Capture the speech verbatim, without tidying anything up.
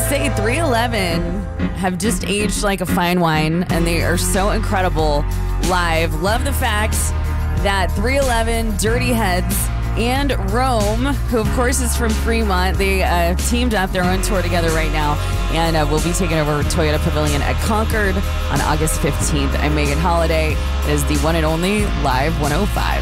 say three eleven have just aged like a fine wine, and they are so incredible live. Love the fact that three eleven, Dirty Heads, and Rome, who of course is from Fremont, they uh, teamed up. They're on tour together right now, and uh, we'll be taking over Toyota Pavilion at Concord on August fifteenth. I'm Megan Holiday. It is the one and only Live one oh five.